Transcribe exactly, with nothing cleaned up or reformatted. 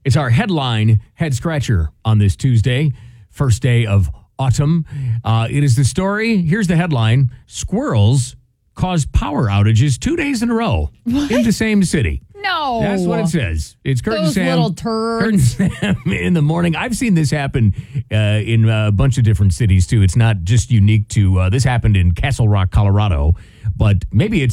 It's our headline head scratcher on this Tuesday, first day of autumn. Uh, it is the story. Here's the headline. Squirrels caused power outages two days in a row What? in the same city. No. That's what it says. It's Kurt and Those Sam. little turds. Kurt and Sam in the morning. I've seen this happen uh, in a bunch of different cities, too. It's not just unique to, uh, this happened in Castle Rock, Colorado, but maybe it's